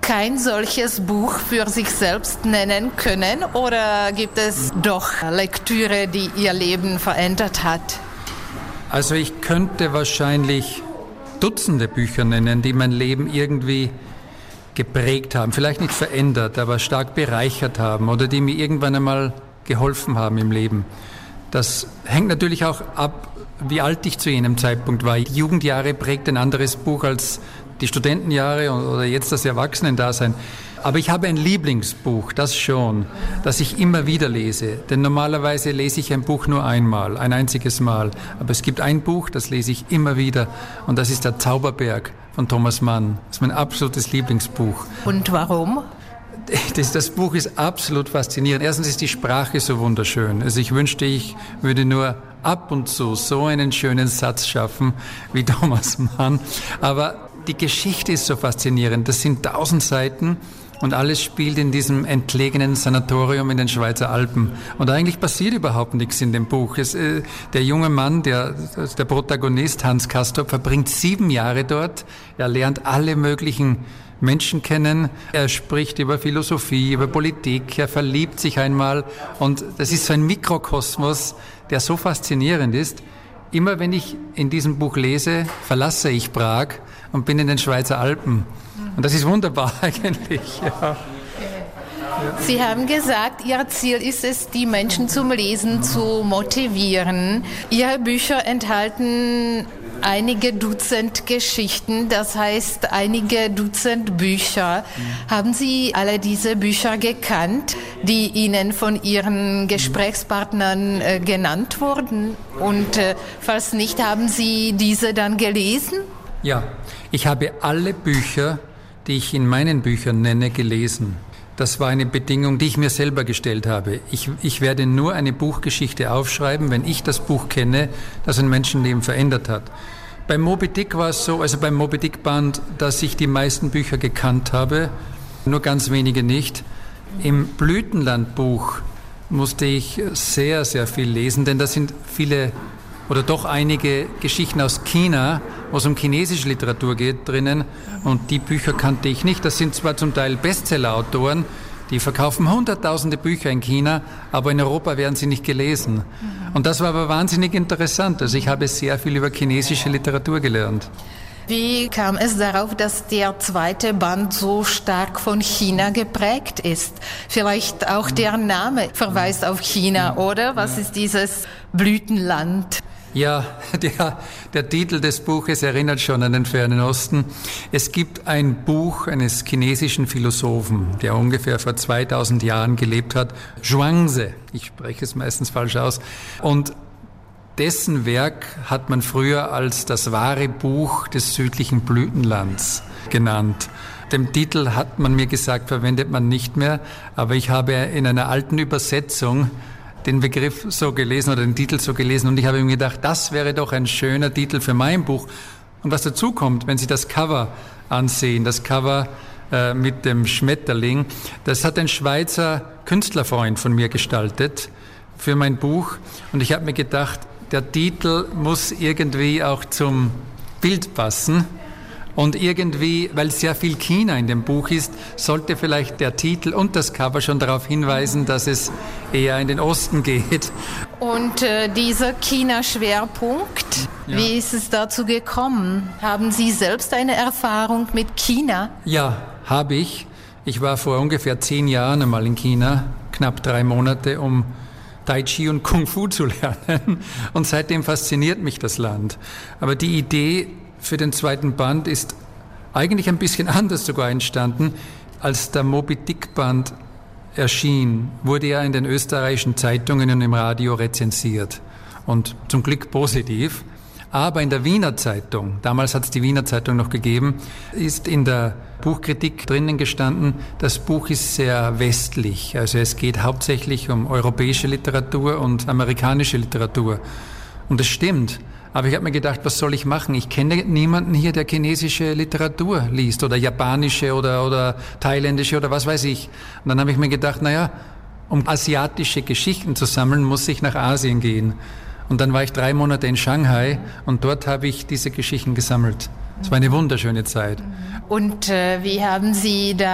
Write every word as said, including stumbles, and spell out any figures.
kein solches Buch für sich selbst nennen können? Oder gibt es doch Lektüre, die Ihr Leben verändert hat? Also ich könnte wahrscheinlich Dutzende Bücher nennen, die mein Leben irgendwie geprägt haben. Vielleicht nicht verändert, aber stark bereichert haben oder die mir irgendwann einmal geholfen haben im Leben. Das hängt natürlich auch ab, wie alt ich zu jenem Zeitpunkt war. Die Jugendjahre prägt ein anderes Buch als die Studentenjahre oder jetzt das Erwachsenendasein. Aber ich habe ein Lieblingsbuch, das schon, das ich immer wieder lese. Denn normalerweise lese ich ein Buch nur einmal, ein einziges Mal. Aber es gibt ein Buch, das lese ich immer wieder. Und das ist der Zauberberg von Thomas Mann. Das ist mein absolutes Lieblingsbuch. Und warum? Das, das Buch ist absolut faszinierend. Erstens ist die Sprache so wunderschön. Also ich wünschte, ich würde nur ab und zu so einen schönen Satz schaffen wie Thomas Mann. Aber die Geschichte ist so faszinierend. Das sind tausend Seiten und alles spielt in diesem entlegenen Sanatorium in den Schweizer Alpen. Und eigentlich passiert überhaupt nichts in dem Buch. Es, äh, der junge Mann, der, der Protagonist Hans Castorp, verbringt sieben Jahre dort. Er lernt alle möglichen Menschen kennen. Er spricht über Philosophie, über Politik. Er verliebt sich einmal. Und das ist so ein Mikrokosmos, der so faszinierend ist. Immer wenn ich in diesem Buch lese, verlasse ich Prag und bin in den Schweizer Alpen. Und das ist wunderbar eigentlich. Ja. Sie haben gesagt, Ihr Ziel ist es, die Menschen zum Lesen zu motivieren. Ihre Bücher enthalten einige Dutzend Geschichten, das heißt einige Dutzend Bücher. Mhm. Haben Sie alle diese Bücher gekannt, die Ihnen von Ihren Gesprächspartnern äh, genannt wurden? Und äh, falls nicht, haben Sie diese dann gelesen? Ja, ich habe alle Bücher, die ich in meinen Büchern nenne, gelesen. Das war eine Bedingung, die ich mir selber gestellt habe. Ich, ich werde nur eine Buchgeschichte aufschreiben, wenn ich das Buch kenne, das ein Menschenleben verändert hat. Beim Moby Dick war es so, also beim Moby Dick Band, dass ich die meisten Bücher gekannt habe, nur ganz wenige nicht. Im Blütenland-Buch musste ich sehr, sehr viel lesen, denn da sind viele oder doch einige Geschichten aus China, wo es um chinesische Literatur geht, drinnen. Und die Bücher kannte ich nicht. Das sind zwar zum Teil Bestseller-Autoren, die verkaufen hunderttausende Bücher in China, aber in Europa werden sie nicht gelesen. Und das war aber wahnsinnig interessant. Also ich habe sehr viel über chinesische Literatur gelernt. Wie kam es darauf, dass der zweite Band so stark von China geprägt ist? Vielleicht auch der Name verweist auf China, oder? Was ist dieses Blütenland? Ja, der, der Titel des Buches erinnert schon an den Fernen Osten. Es gibt ein Buch eines chinesischen Philosophen, der ungefähr vor zweitausend Jahren gelebt hat, Zhuangzi, ich spreche es meistens falsch aus, und dessen Werk hat man früher als das wahre Buch des südlichen Blütenlands genannt. Den Titel hat man mir gesagt, verwendet man nicht mehr, aber ich habe in einer alten Übersetzung den Begriff so gelesen oder den Titel so gelesen und ich habe mir gedacht, das wäre doch ein schöner Titel für mein Buch. Und was dazu kommt, wenn Sie das Cover ansehen, das Cover äh, mit dem Schmetterling, das hat ein Schweizer Künstlerfreund von mir gestaltet für mein Buch und ich habe mir gedacht, der Titel muss irgendwie auch zum Bild passen. Und irgendwie, weil sehr viel China in dem Buch ist, sollte vielleicht der Titel und das Cover schon darauf hinweisen, dass es eher in den Osten geht. Und äh, dieser China-Schwerpunkt, ja. Wie ist es dazu gekommen? Haben Sie selbst eine Erfahrung mit China? Ja, habe ich. Ich war vor ungefähr zehn Jahren einmal in China, knapp drei Monate, um Tai Chi und Kung Fu zu lernen. Und seitdem fasziniert mich das Land. Aber die Idee für den zweiten Band ist eigentlich ein bisschen anders sogar entstanden. Als der Moby Dick Band erschien, wurde er in den österreichischen Zeitungen und im Radio rezensiert. Und zum Glück positiv. Aber in der Wiener Zeitung, damals hat es die Wiener Zeitung noch gegeben, ist in der Buchkritik drinnen gestanden, das Buch ist sehr westlich. Also es geht hauptsächlich um europäische Literatur und amerikanische Literatur. Und das stimmt. Aber ich habe mir gedacht, was soll ich machen? Ich kenne niemanden hier, der chinesische Literatur liest oder japanische oder, oder thailändische oder was weiß ich. Und dann habe ich mir gedacht, naja, um asiatische Geschichten zu sammeln, muss ich nach Asien gehen. Und dann war ich drei Monate in Shanghai und dort habe ich diese Geschichten gesammelt. Es war eine wunderschöne Zeit. Und äh, wie haben Sie da